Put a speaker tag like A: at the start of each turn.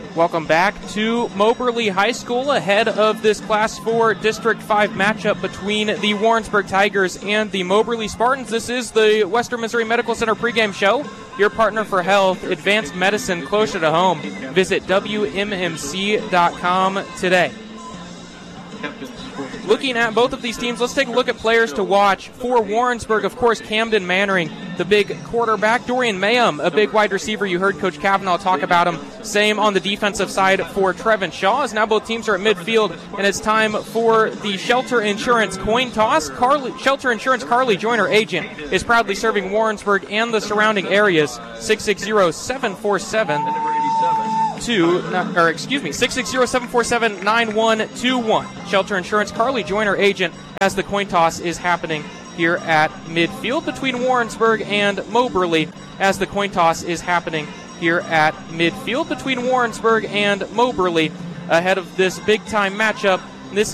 A: Welcome back to Moberly High School ahead of this Class 4 District 5 matchup between the Warrensburg Tigers and the Moberly Spartans. This is the Western Missouri Medical Center pregame show. Your partner for health, advanced medicine closer to home. Visit WMMC.com today. Looking at both of these teams, let's take a look at players to watch. For Warrensburg, of course, Camden Mannering, the big quarterback. Dorian Mayhem, a big wide receiver. You heard Coach Kavanaugh talk about him. Same on the defensive side for Trevin Shaw, as now both teams are at midfield, and it's time for the Shelter Insurance coin toss. Shelter Insurance Carly Joyner agent is proudly serving Warrensburg and the surrounding areas. 660-747-9121. Shelter Insurance Carly Joyner agent, as the coin toss is happening here at midfield between Warrensburg and Moberly, as the coin toss is happening here at midfield between Warrensburg and Moberly ahead of this big-time matchup